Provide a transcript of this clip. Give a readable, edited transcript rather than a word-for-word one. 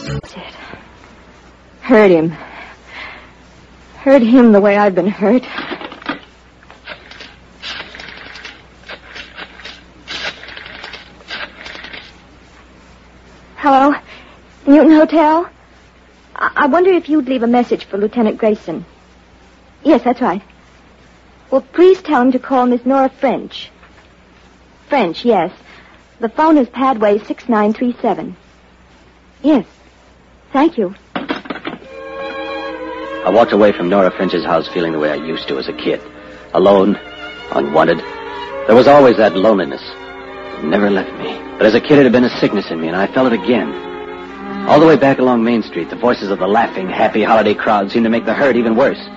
That's it. Hurt him. Hurt him the way I've been hurt. Hello? Newton Hotel? I wonder if you'd leave a message for Lieutenant Grayson. Yes, that's right. Well, please tell him to call Miss Nora French. French, yes. The phone is Padway 6937. Yes. Thank you. I walked away from Nora French's house feeling the way I used to as a kid. Alone, unwanted. There was always that loneliness. It never left me. But as a kid, it had been a sickness in me, and I felt it again. All the way back along Main Street, the voices of the laughing, happy holiday crowd seemed to make the hurt even worse.